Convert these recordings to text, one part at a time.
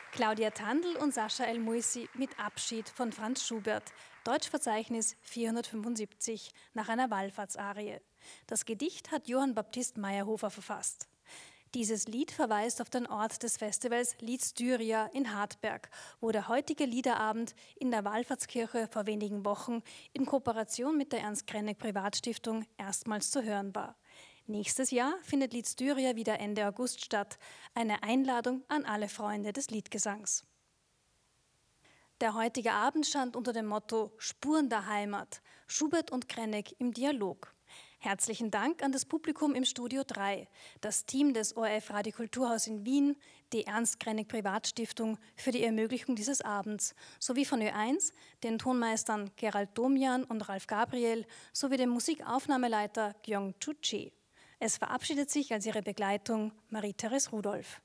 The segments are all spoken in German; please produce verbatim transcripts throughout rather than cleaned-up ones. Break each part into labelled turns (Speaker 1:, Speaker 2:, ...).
Speaker 1: Claudia Tandl und Sascha El-Moussi mit Abschied von Franz Schubert, Deutschverzeichnis vierhundertfünfundsiebzig, nach einer Wallfahrtsarie. Das Gedicht hat Johann Baptist Meyerhofer verfasst. Dieses Lied verweist auf den Ort des Festivals Lied Styria in Hartberg, wo der heutige Liederabend in der Wallfahrtskirche vor wenigen Wochen in Kooperation mit der Ernst Krenek Privatstiftung erstmals zu hören war. Nächstes Jahr findet Lied Styria wieder Ende August statt. Eine Einladung an alle Freunde des Liedgesangs. Der heutige Abend stand unter dem Motto Spuren der Heimat, Schubert und Krenek im Dialog. Herzlichen Dank an das Publikum im Studio drei, das Team des O R F Radio Kulturhaus in Wien, die Ernst Krenek Privatstiftung für die Ermöglichung dieses Abends, sowie von Ö eins, den Tonmeistern Gerald Domian und Ralf Gabriel, sowie dem Musikaufnahmeleiter Gyong Chu Che. Es verabschiedet sich als ihre Begleitung Marie-Therese Rudolph.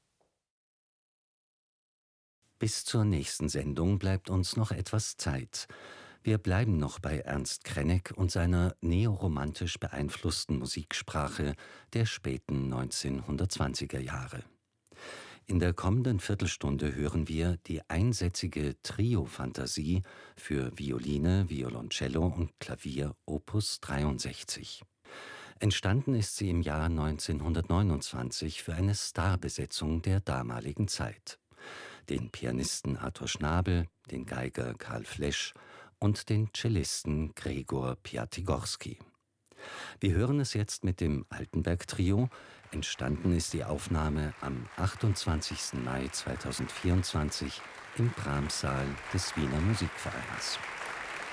Speaker 2: Bis zur nächsten Sendung bleibt uns noch etwas Zeit. Wir bleiben noch bei Ernst Krenek und seiner neoromantisch beeinflussten Musiksprache der späten neunzehnhundertzwanziger Jahre. In der kommenden Viertelstunde hören wir die einsätzige Trio-Fantasie für Violine, Violoncello und Klavier Opus dreiundsechzig. Entstanden ist sie im Jahr neunzehnhundertneunundzwanzig für eine Starbesetzung der damaligen Zeit. Den Pianisten Arthur Schnabel, den Geiger Karl Flesch und den Cellisten Gregor Piatigorsky. Wir hören es jetzt mit dem Altenberg-Trio. Entstanden ist die Aufnahme am achtundzwanzigsten Mai zweitausendvierundzwanzig im Brahms-Saal des Wiener Musikvereins.